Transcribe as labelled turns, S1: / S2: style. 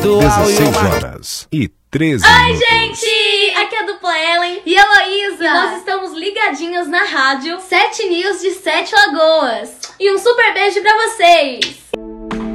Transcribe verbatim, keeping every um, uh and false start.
S1: dezesseis horas e treze
S2: Oi,
S1: minutos.
S2: gente! Aqui é a dupla Ellen
S3: e Heloísa.
S2: E nós estamos ligadinhos na rádio
S3: Sete News de Sete Lagoas.
S2: E um super beijo pra vocês!